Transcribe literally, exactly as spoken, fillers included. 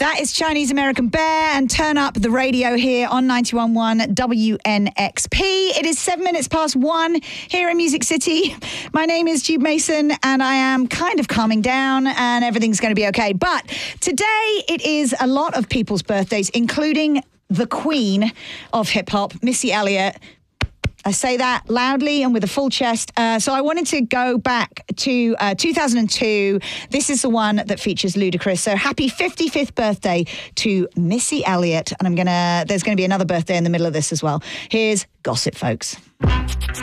That is Chinese American Bear and Turn Up the Radio here on ninety-one point one W N X P. It is seven minutes past one here in Music City. My name is Jude Mason and I am kind of calming down and everything's going to be okay. But today it is a lot of people's birthdays, including the queen of hip hop, Missy Elliott. I say that loudly and with a full chest. Uh, so I wanted to go back to uh, two thousand two. This is the one that features Ludacris. So happy fifty-fifth birthday to Missy Elliott. And I'm going to, there's going to be another birthday in the middle of this as well. Here's Gossip, folks.